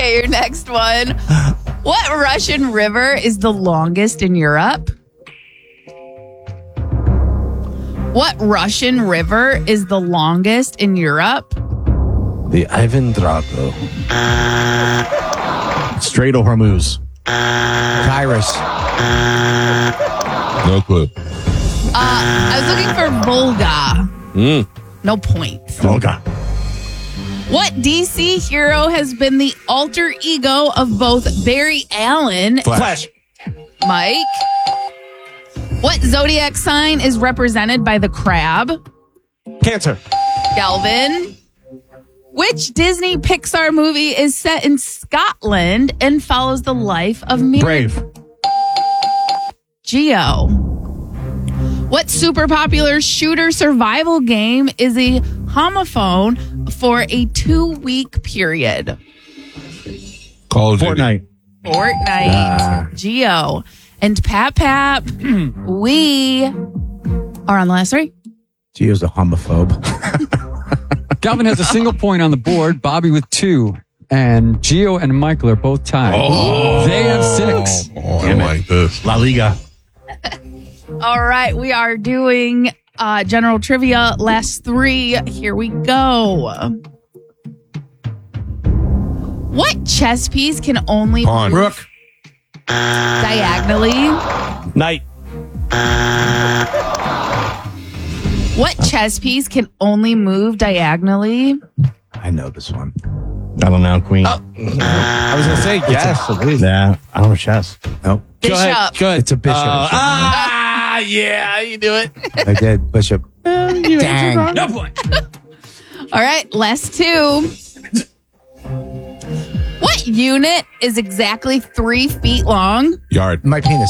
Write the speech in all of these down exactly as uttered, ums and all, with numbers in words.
Okay, your next one. What Russian river is the longest in Europe? What Russian river is the longest in Europe? The Ivan Drago. Strait of Hormuz. Tyrus. No clue. Uh, I was looking for Volga. Mm. No points. Volga. What D C hero has been the alter ego of both Barry Allen? Flash. Mike. What zodiac sign is represented by the crab? Cancer. Galvin. Which Disney Pixar movie is set in Scotland and follows the life of Mary? Brave. Geo. What super popular shooter survival game is a homophone for a two-week period? Call of Duty. Fortnite. Fortnite. Ah. Geo. And Pap Pap, we are on the last three. Geo's a homophobe. Galvin has a single point on the board. Bobby with two. And Gio and Michael are both tied. Oh. They have six. Oh, I like this. La Liga. All right, we are doing uh, general trivia. Last three. Here we go. What chess piece can only Pawn. move Rook. diagonally? Knight. What chess piece can only move diagonally? I know this one. I don't know, Queen. I was going to say yes. Nah, I don't know chess. Nope. Bishop. Go ahead. Go ahead. It's a bishop. Uh, ah, yeah, you do it. I did. Bishop. Dang. No point. All right, last two. What unit is exactly three feet long? Yard. My penis.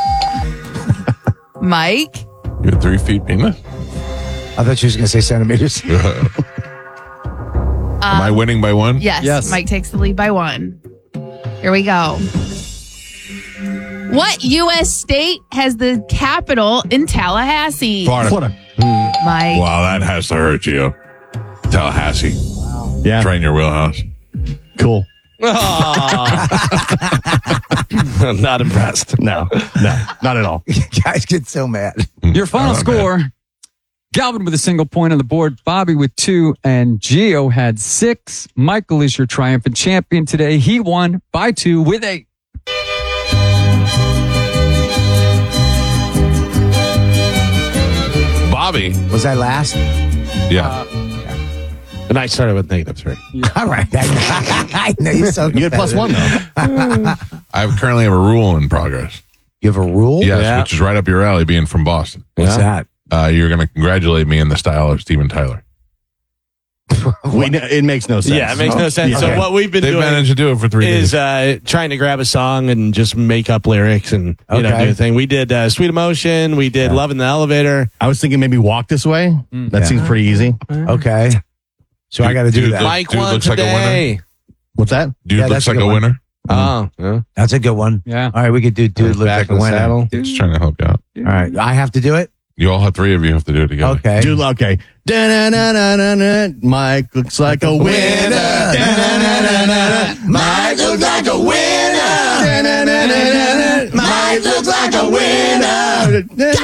Mike? You have three feet penis? I thought you was going to say centimeters. Am I winning by one? Yes, Yes. Mike takes the lead by one. Here we go. What U S state has the capital in Tallahassee? Florida. Florida. Mike. Wow, that has to hurt you. Tallahassee. Yeah. Train your wheelhouse. Cool. Not impressed. No, no, not at all. Guys get so mad. Your final Oh, score. Galvin with a single point on the board. Bobby with two. And Gio had six. Michael is your triumphant champion today. He won by two with eight. Bobby. Was I last? Yeah. And I started with negative three. All right. I know you're so You get plus one, though. I currently have a rule in progress. You have a rule? Yes, Yeah. which is right up your alley, being from Boston. What's that? Uh, you're going to congratulate me in the style of Steven Tyler. We, it makes no sense. Yeah, it makes no sense. Yeah. So Okay. what we've been They've doing managed to do it for three is days. uh, trying to grab a song and just make up lyrics and you know Okay. do a thing. We did uh, Sweet Emotion. We did Love in the Elevator. I was thinking maybe walk this way. That Yeah. seems pretty easy. Okay. So I got to do Dude, that. look- Mike dude won looks like a today. What's that? Dude Yeah, looks that's a like good a one. winner. Oh, yeah. That's a good one. Yeah. All right, we could do dude looks Back like a in the winner. saddle. Just trying to help you out. All right, I have to do it. You all have three of you have to do it together. Okay. Dude, okay. Da-na-na-na-na-na. Mike looks like a winner. Da-na-na-na-na-na. Mike looks like a winner. Da-na-na-na-na-na. Mike looks like a winner.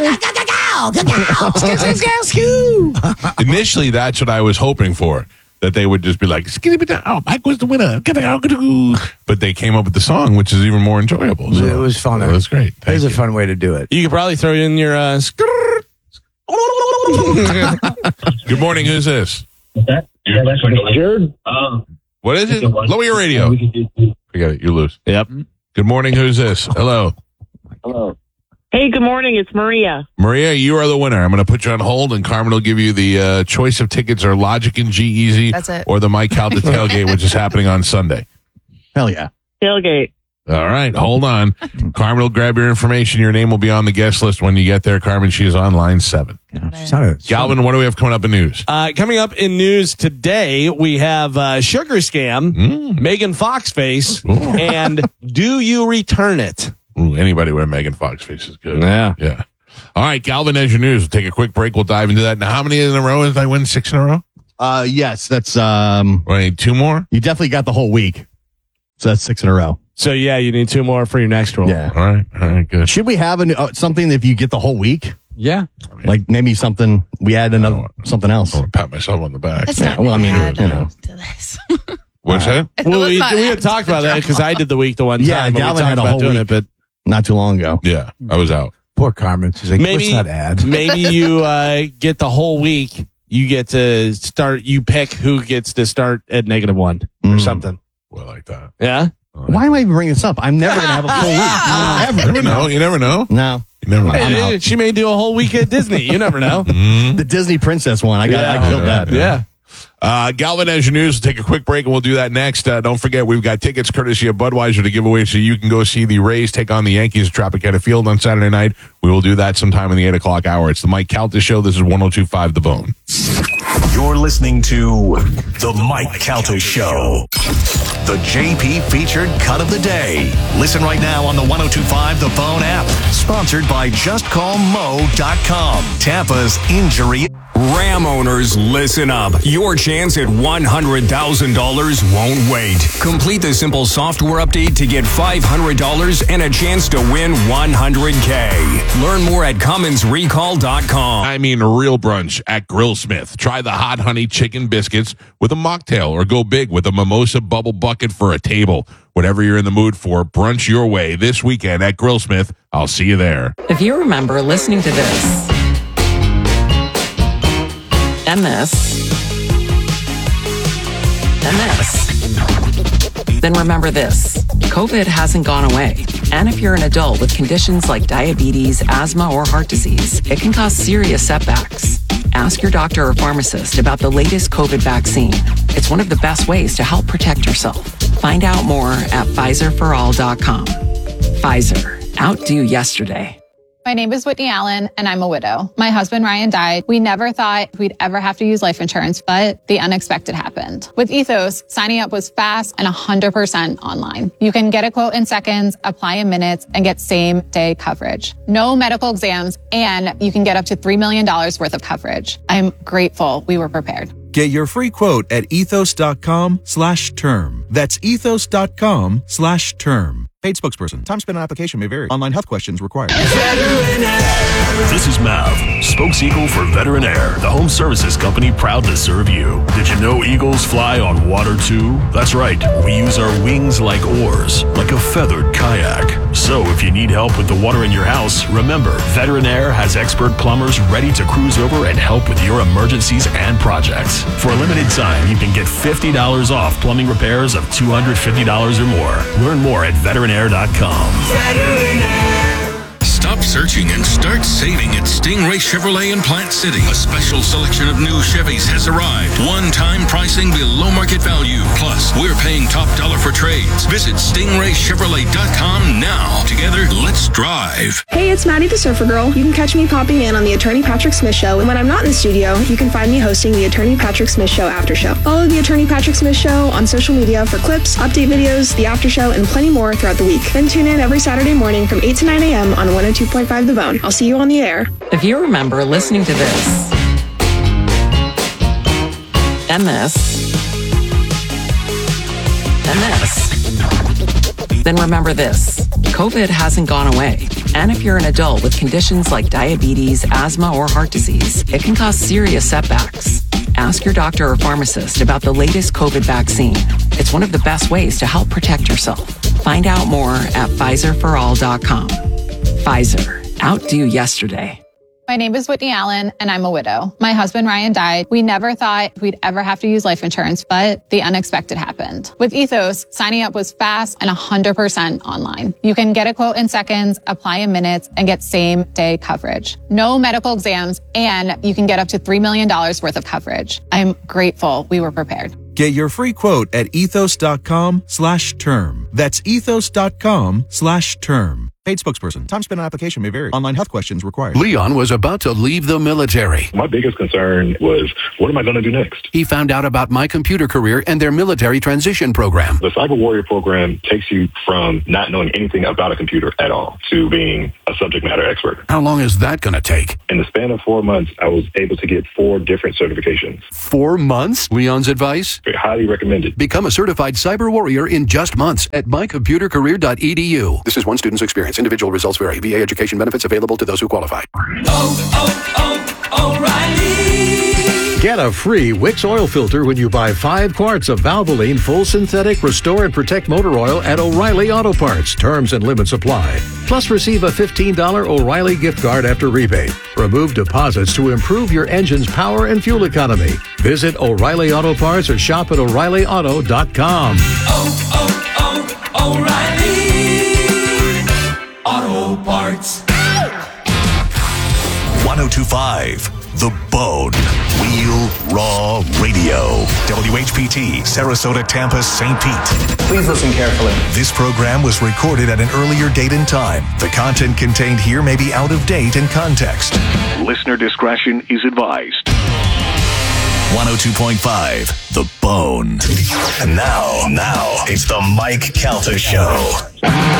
Initially, that's what I was hoping for. That they would just be like, "Skinny bit down." Oh, Mike was the winner. But they came up with the song, which is even more enjoyable. So It was fun. It was great. It Thank was you. a fun way to do it. You could probably throw in your uh, skrrr. Good morning. Who's this? That? Yeah, that's Jared. Um, What is it? Lower your radio. Forget it. You lose. Yep. Good morning. Who's this? Hello. hello. Hey, good morning. It's Maria. Maria, you are the winner. I'm going to put you on hold, and Carmen will give you the uh, choice of tickets or Logic and G-Eazy. That's it. Or the Mike Calda tailgate, which is happening on Sunday. Hell yeah. Tailgate. All right, hold on. Carmen will grab your information. Your name will be on the guest list when you get there. Carmen, she is on line seven. It's not a- it's Galvin, what do we have coming up in news? Uh, coming up in news today, we have uh, Sugar Scam, Mm. Megan Fox Face, Ooh. and Do You Return It? Ooh, anybody with a Megan Fox face is good. Yeah. Yeah. All right, Galvin, as your news. We'll take a quick break. We'll dive into that. Now, how many in a row did I win? Six in a row? Uh, yes, that's, um, Well, I need two more? you definitely got the whole week. So that's six in a row. So yeah, you need two more for your next roll. Yeah. All right. All right. Good. Should we have a, uh, something if you get the whole week? Yeah. Like maybe something, we add another, something else. I want to pat myself on the back. That's Yeah, not well, I mean, bad you know. to this. What's that? Well, Let's we, not we add had talked to the about that because I did the week the one time. Yeah, and we Galvin talked had a about whole doing week. it, but Not too long ago. Yeah, I was out. Poor Carmen. She's like, maybe what's that ad? maybe you uh, get the whole week. You get to start. You pick who gets to start at negative one or Mm. something. Well, like that. Yeah. Why am I even bringing this up? I'm never going to have a full week. You Never. never know. You never know. No. You never know. Hey, she may do a whole week at Disney. You never know. Mhm. The Disney princess one. I got. Yeah. I killed that. Yeah. Uh, Galvin as your news. We'll take a quick break and we'll do that next. Uh, don't forget, we've got tickets courtesy of Budweiser to give away so you can go see the Rays take on the Yankees at Tropicana Field on Saturday night. We will do that sometime in the eight o'clock hour. It's the Mike Calta Show. This is one oh two point five The Bone. You're listening to The Mike Calta Show. The J P featured cut of the day. Listen right now on the one oh two point five The Bone app. Sponsored by just call mo dot com. Tampa's injury. Ram owners, listen up. Your chance at one hundred thousand dollars won't wait. Complete the simple software update to get five hundred dollars and a chance to win one hundred K. Learn more at Cummins Recall dot com. I mean, real brunch at Grillsmith. Try the hot honey chicken biscuits with a mocktail or go big with a mimosa bubble bucket for a table. Whatever you're in the mood for, brunch your way this weekend at Grillsmith. I'll see you there. If you remember listening to this and this and this, then remember this. COVID hasn't gone away. And if you're an adult with conditions like diabetes, asthma, or heart disease, it can cause serious setbacks. Ask your doctor or pharmacist about the latest COVID vaccine. It's one of the best ways to help protect yourself. Find out more at Pfizer for all dot com. Pfizer, outdo yesterday. My name is Whitney Allen, and I'm a widow. My husband, Ryan, died. We never thought we'd ever have to use life insurance, but the unexpected happened. With Ethos, signing up was fast and one hundred percent online. You can get a quote in seconds, apply in minutes, and get same-day coverage. No medical exams, and you can get up to three million dollars worth of coverage. I'm grateful we were prepared. Get your free quote at ethos.com slash term. That's ethos.com slash term. Paid spokesperson. Time spent on application may vary. Online health questions required. This is Mav, spokes eagle for Veteran Air, the home services company proud to serve you. Did you know eagles fly on water too? That's right. We use our wings like oars, like a feathered kayak. So if you need help with the water in your house, remember, Veteran Air has expert plumbers ready to cruise over and help with your emergencies and projects. For a limited time, you can get fifty dollars off plumbing repairs of two hundred fifty dollars or more. Learn more at veteran air dot com. Stop searching and start saving at Stingray Chevrolet in Plant City. A special selection of new Chevys has arrived. One-time pricing below market value. Plus, we're paying top dollar for trades. Visit stingray chevrolet dot com now. Together, let's drive. Hey, it's Maddie the Surfer Girl. You can catch me popping in on the Attorney Patrick Smith Show, and when I'm not in the studio, you can find me hosting the Attorney Patrick Smith Show After Show. Follow the Attorney Patrick Smith Show on social media for clips, update videos, the After Show, and plenty more throughout the week. Then tune in every Saturday morning from eight to nine a.m. on one oh two point five The Bone. I'll see you on the air. If you remember listening to this and this and this, then remember this. COVID hasn't gone away. And if you're an adult with conditions like diabetes, asthma, or heart disease, it can cause serious setbacks. Ask your doctor or pharmacist about the latest COVID vaccine. It's one of the best ways to help protect yourself. Find out more at Pfizer for all dot com. Pfizer, outdo yesterday. My name is Whitney Allen, and I'm a widow. My husband, Ryan, died. We never thought we'd ever have to use life insurance, but the unexpected happened. With Ethos, signing up was fast and one hundred percent online. You can get a quote in seconds, apply in minutes, and get same-day coverage. No medical exams, and you can get up to three million dollars worth of coverage. I'm grateful we were prepared. Get your free quote at ethos.com slash term. That's ethos.com slash term. Paid spokesperson. Time spent on application may vary. Online health questions required. Leon was about to leave the military. My biggest concern was, what am I going to do next? He found out about My Computer Career and their military transition program. The Cyber Warrior program takes you from not knowing anything about a computer at all to being a subject matter expert. How long is that going to take? In the span of four months, I was able to get four different certifications. Four months? Leon's advice? Highly recommended. Become a certified cyber warrior in just months at my computer career dot e d u. This is one student's experience. Individual results vary. V A education benefits available to those who qualify. Oh, oh, oh, O'Reilly. Get a free Wix oil filter when you buy five quarts of Valvoline Full Synthetic Restore and Protect Motor Oil at O'Reilly Auto Parts. Terms and limits apply. Plus, receive a fifteen dollars O'Reilly gift card after rebate. Remove deposits to improve your engine's power and fuel economy. Visit O'Reilly Auto Parts or shop at O'Reilly Auto dot com. Oh, oh, oh, O'Reilly Auto Parts. ten twenty-five The Bone. Wheel Raw Radio. W H P T, Sarasota, Tampa, Saint Pete. Please listen carefully. This program was recorded at an earlier date and time. The content contained here may be out of date in context. Listener discretion is advised. one oh two point five The Bone. And now, now, it's the Mike Calta Show.